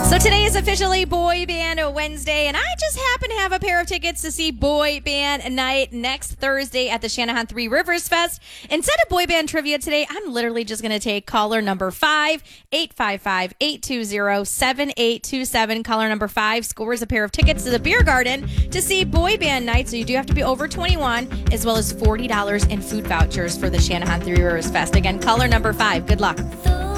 So today is officially Boy Band Wednesday, and I just happen to have a pair of tickets to see Boy Band Night next Thursday at the Channahon Three Rivers Fest. Instead of Boy Band Trivia today, I'm literally just going to take caller number 5, 855-820-7827. Caller number 5 scores a pair of tickets to the Beer Garden to see Boy Band Night, so you do have to be over 21, as well as $40 in food vouchers for the Channahon Three Rivers Fest. Again, caller number 5. Good luck.